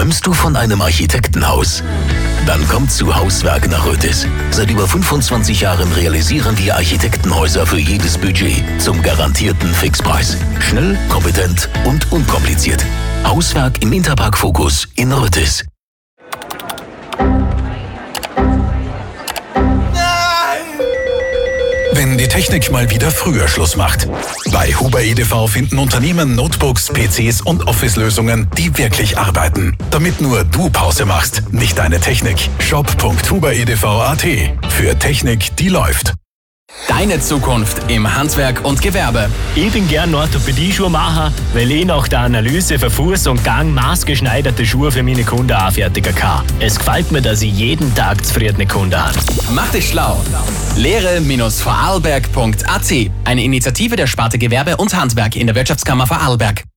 Träumst du von einem Architektenhaus? Dann kommt zu Hauswerk nach Rötis. Seit über 25 Jahren realisieren wir Architektenhäuser für jedes Budget zum garantierten Fixpreis. Schnell, kompetent und unkompliziert. Hauswerk im Interpark Focus in Rötis. Wenn die Technik mal wieder früher Schluss macht. Bei Huber EDV finden Unternehmen Notebooks, PCs und Office-Lösungen, die wirklich arbeiten. Damit nur du Pause machst, nicht deine Technik. shop.huberedv.at. Für Technik, die läuft. Deine Zukunft im Handwerk und Gewerbe. Ich bin gern Orthopädie-Schuhmacher, weil ich nach der Analyse für Fuß und Gang maßgeschneiderte Schuhe für meine Kunden anfertigen kann. Es gefällt mir, dass ich jeden Tag zufriedene Kunden habe. Mach dich schlau. Lehre-vorarlberg.at. Eine Initiative der Sparte Gewerbe und Handwerk in der Wirtschaftskammer Vorarlberg.